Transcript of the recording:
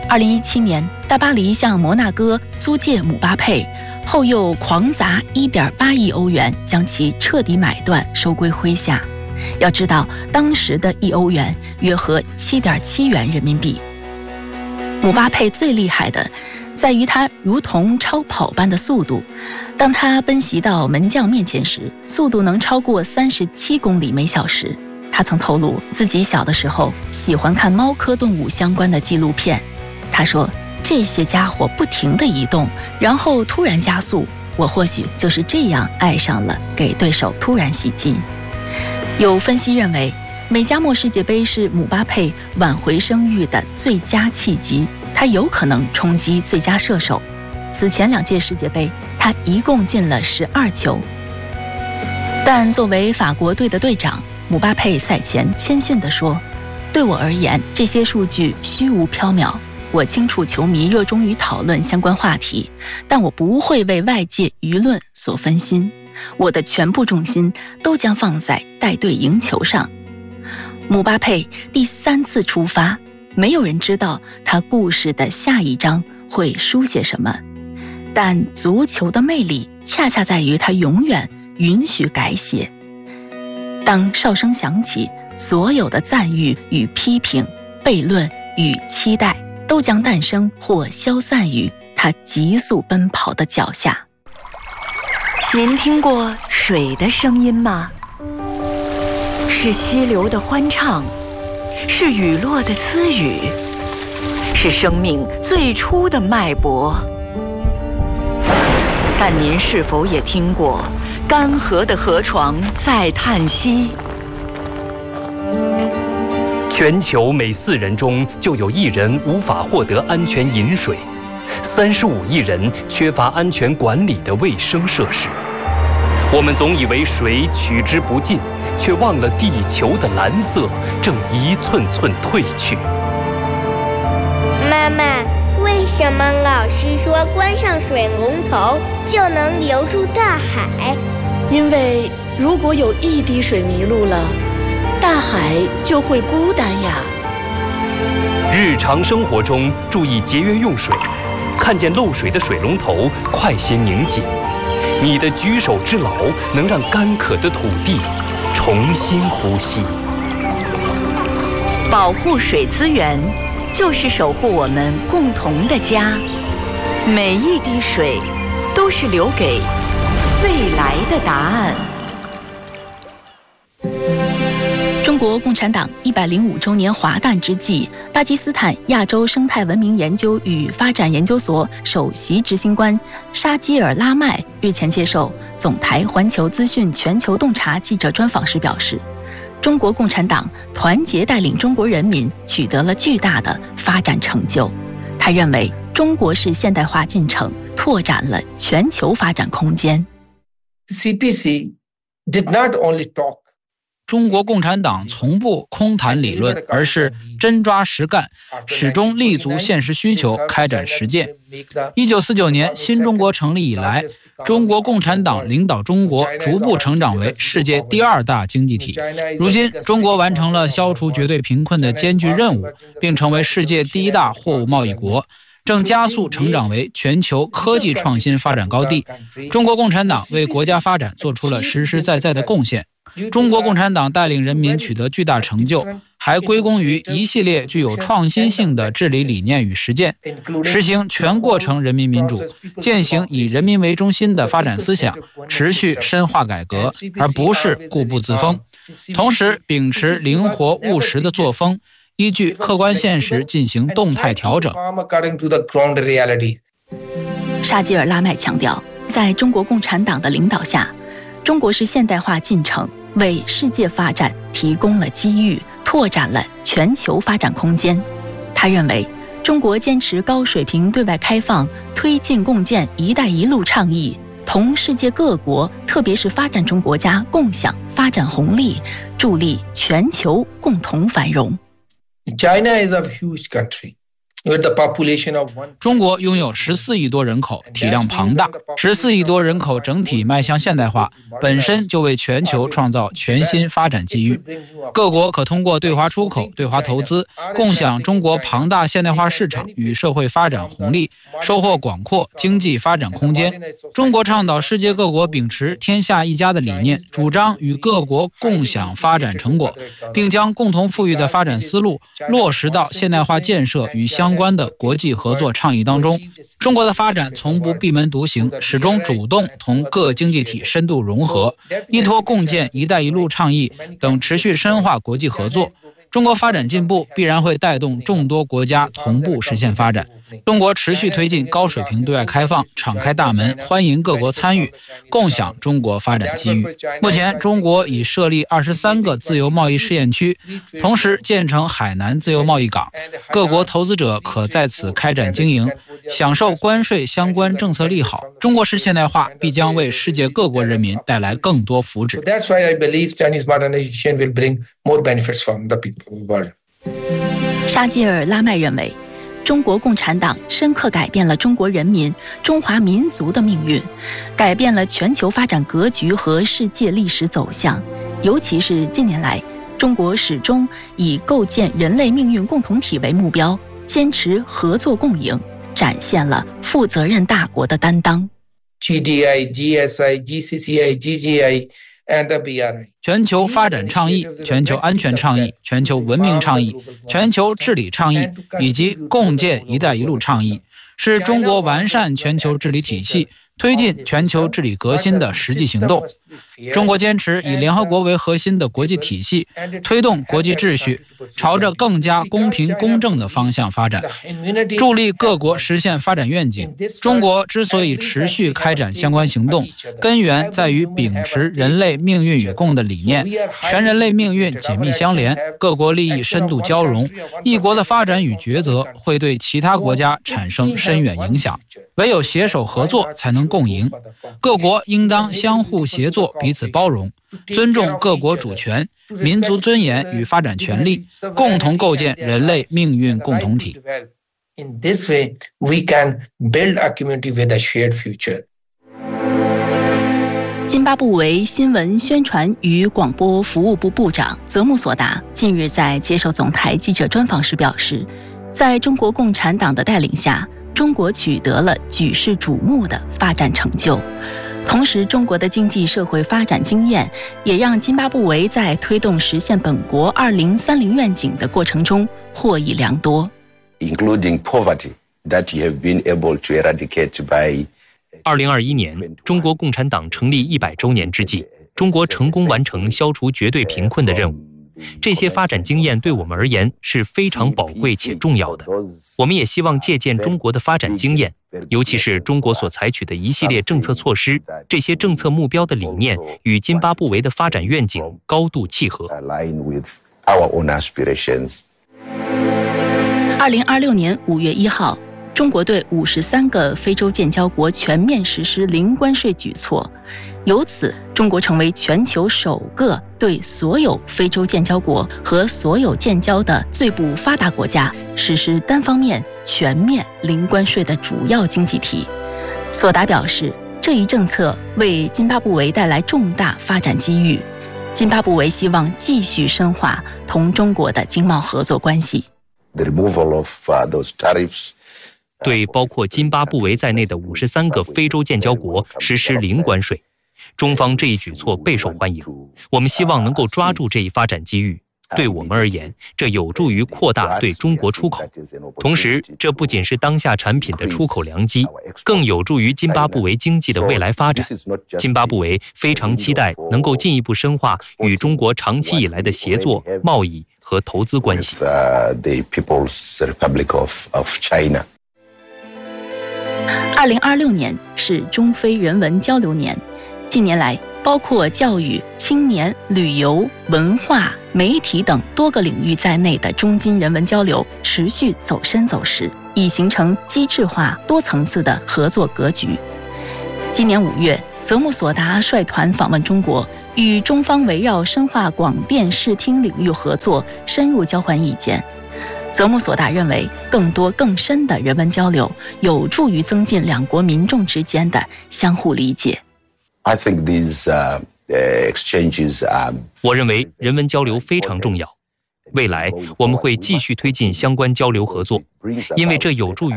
2017年，大巴黎向摩纳哥租借姆巴佩，后又狂砸1.8亿欧元，将其彻底买断，收归麾下。要知道，当时的1欧元约合7.7元人民币。姆巴佩最厉害的在于他如同超跑般的速度，当他奔袭到门将面前时，速度能超过37公里每小时。他曾透露自己小的时候喜欢看猫科动物相关的纪录片。他说，这些家伙不停地移动，然后突然加速，我或许就是这样爱上了给对手突然袭击。有分析认为，美加墨世界杯是姆巴佩挽回声誉的最佳契机，他有可能冲击最佳射手。此前2届世界杯，他一共进了12球。但作为法国队的队长，姆巴佩赛前谦逊地说，对我而言，这些数据虚无缥缈。我清楚球迷热衷于讨论相关话题，但我不会为外界舆论所分心，我的全部重心都将放在带队赢球上。姆巴佩第3次出发，没有人知道他故事的下一章会书写什么，但足球的魅力恰恰在于他永远允许改写。当哨声响起，所有的赞誉与批评、悖论与期待都将诞生或消散于他急速奔跑的脚下。 您听过水的声音吗？是溪流的欢唱，是雨落的私语，是生命最初的脉搏。但您是否也听过干涸的河床在叹息？ 全球每4人中就有1人无法获得安全饮水，35亿人缺乏安全管理的卫生设施。我们总以为水取之不尽，却忘了地球的蓝色正一寸寸褪去。 妈妈，为什么老师说关上水龙头就能流入大海？ 因为如果有一滴水迷路了，大海就会孤单呀。 日常生活中注意节约用水，看见漏水的水龙头快些拧紧。你的举手之劳能让干渴的土地重新呼吸。 保护水资源，就是守护我们共同的家。每一滴水都是留给未来的答案。 中国共产党105周年华诞之际，巴基斯坦亚洲生态文明研究与发展研究所首席执行官沙基尔拉麦日前接受总台环球资讯全球洞察记者专访时表示，中国共产党团结带领中国人民取得了巨大的发展成就。他认为，中国式现代化进程拓展了全球发展空间。 CPC did not only talk。 中国共产党从不空谈理论，而是真抓实干，始终立足现实需求，开展实践。1949年新中国成立以来，中国共产党领导中国逐步成长为世界第2大经济体。如今，中国完成了消除绝对贫困的艰巨任务，并成为世界第1大货物贸易国，正加速成长为全球科技创新发展高地。中国共产党为国家发展做出了实实在在的贡献。中国共产党带领人民取得巨大成就，还归功于一系列具有创新性的治理理念与实践，实行全过程人民民主，践行以人民为中心的发展思想，持续深化改革，而不是固步自封。同时，秉持灵活务实的作风，依据客观现实进行动态调整。 沙基尔拉麦强调，在中国共产党的领导下，中国式现代化进程为世界发展提供了机遇，拓展了全球发展空间。他认为，中国坚持高水平对外开放，推进共建“一带一路”倡议，同世界各国，特别是发展中国家共享发展红利，助力全球共同繁荣。 China is a huge country. 中国拥有14亿多人口，体量庞大。14亿多人口整体迈向现代化，本身就为全球创造全新发展机遇。各国可通过对华出口、对华投资，共享中国庞大现代化市场与社会发展红利，收获广阔经济发展空间。中国倡导世界各国秉持天下一家的理念，主张与各国共享发展成果，并将共同富裕的发展思路落实到现代化建设与相关的国际合作倡议当中。中国的发展从不闭门独行，始终主动同各经济体深度融合，依托共建“一带一路”倡议等持续深化国际合作。中国发展进步必然会带动众多国家同步实现发展。中国持续推进高水平对外开放，敞开大门，欢迎各国参与，共享中国发展机遇。目前，中国已设立23个自由贸易试验区，同时建成海南自由贸易港，各国投资者可在此开展经营，享受关税相关政策利好。中国式现代化必将为世界各国人民带来更多福祉。 That's why I believe Chinese modernization will bring more benefits from the people of the world. 沙基尔拉麦认为，中国共产党深刻改变了中国人民、中华民族的命运，改变了全球发展格局和世界历史走向。尤其是近年来，中国始终以构建人类命运共同体为目标，坚持合作共赢，展现了负责任大国的担当。 GDI, GSI, GCCI, GGI, and the BRI. 全球发展倡议、全球安全倡议、全球文明倡议、全球治理倡议以及共建“一带一路”倡议，是中国完善全球治理体系、推进全球治理革新的实际行动。中国坚持以联合国为核心的国际体系，推动国际秩序朝着更加公平公正的方向发展，助力各国实现发展愿景。中国之所以持续开展相关行动，根源在于秉持人类命运与共的理念，全人类命运紧密相连，各国利益深度交融，一国的发展与抉择会对其他国家产生深远影响。唯有携手合作才能共赢，各国应当相互协作，彼此包容，尊重各国主权、民族尊严与发展权利，共同构建人类命运共同体。 In this way, we can build a community with a shared future. 津巴布韦新闻宣传与广播服务部部长泽穆索达近日在接受总台记者专访时表示，在中国共产党的带领下，中国取得了举世瞩目的发展成就。同时，中国的经济社会发展经验也让津巴布韦在推动实现本国2030愿景的过程中获益良多。 Including poverty that you have been able to eradicate by 2021年，中国共产党成立100周年之际，中国成功完成消除绝对贫困的任务。这些发展经验对我们而言是非常宝贵且重要的。我们也希望借鉴中国的发展经验，尤其是中国所采取的一系列政策措施，这些政策目标的理念与津巴布韦的发展愿景高度契合。 2026年5月1号，中国对53个非洲建交国全面实施零关税举措，由此中国成为全球首个对所有非洲建交国和所有建交的最不发达国家实施单方面全面零关税的主要经济体。索达表示，这一政策为津巴布韦带来重大发展机遇，津巴布韦希望继续深化同中国的经贸合作关系。 对包括津巴布韦在内的53个非洲建交国实施零关税，中方这一举措备受欢迎。我们希望能够抓住这一发展机遇，对我们而言，这有助于扩大对中国出口。同时，这不仅是当下产品的出口良机，更有助于津巴布韦经济的未来发展。津巴布韦非常期待能够进一步深化与中国长期以来的协作、贸易和投资关系。 2026年是中非人文交流年，近年来，包括教育、青年、旅游、文化、媒体等多个领域在内的中津人文交流持续走深走实，已形成机制化、多层次的合作格局。今年5月，泽穆索达率团访问中国，与中方围绕深化广电视听领域合作深入交换意见。 泽木索达认为，更多更深的人文交流有助于增进两国民众之间的相互理解。 I think these exchanges are. 我认为人文交流非常重要。未来我们会继续推进相关交流合作，因为这有助于